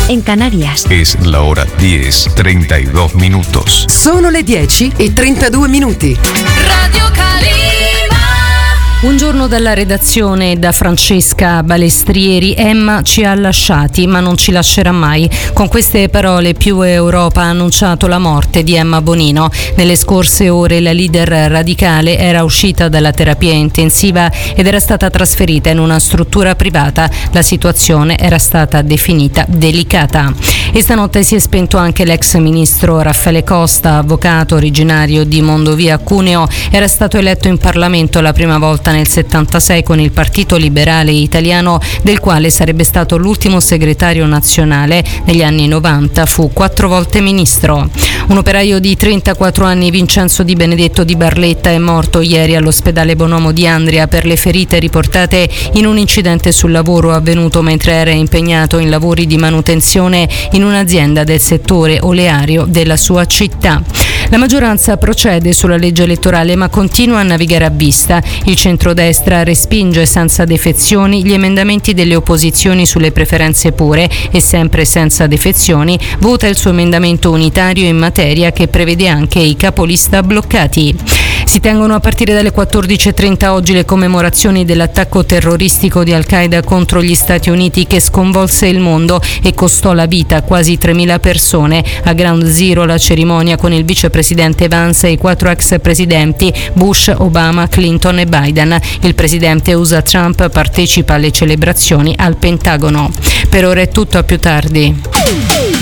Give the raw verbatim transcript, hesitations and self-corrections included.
en Canarias. Es la hora diez, treinta y dos minutos. Sono le dieci e trentadue minuti. Radio Calima. Un giorno dalla redazione e da Francesca Balestrieri. Emma ci ha lasciati, ma non ci lascerà mai. Con queste parole Più Europa ha annunciato la morte di Emma Bonino. Nelle scorse ore la leader radicale era uscita dalla terapia intensiva ed era stata trasferita in una struttura privata. La situazione era stata definita delicata. E stanotte si è spento anche l'ex ministro Raffaele Costa, avvocato originario di Mondovì a Cuneo. Era stato eletto in Parlamento la prima volta nel settantasei con il Partito Liberale Italiano, del quale sarebbe stato l'ultimo segretario nazionale. Negli anni novanta fu quattro volte ministro. Un operaio di trentaquattro anni, Vincenzo Di Benedetto di Barletta, è morto ieri all'ospedale Bonomo di Andria per le ferite riportate in un incidente sul lavoro avvenuto mentre era impegnato in lavori di manutenzione in un'azienda del settore oleario della sua città. La maggioranza procede sulla legge elettorale ma continua a navigare a vista. Il centrodestra respinge senza defezioni gli emendamenti delle opposizioni sulle preferenze pure e, sempre senza defezioni, vota il suo emendamento unitario in materia che prevede anche i capolista bloccati. Si tengono a partire dalle quattordici e trenta oggi le commemorazioni dell'attacco terroristico di Al-Qaeda contro gli Stati Uniti che sconvolse il mondo e costò la vita a quasi tremila persone. A Ground Zero la cerimonia con il vicepresidente Vance e i quattro ex presidenti Bush, Obama, Clinton e Biden. Il presidente U S A Trump partecipa alle celebrazioni al Pentagono. Per ora è tutto, a più tardi.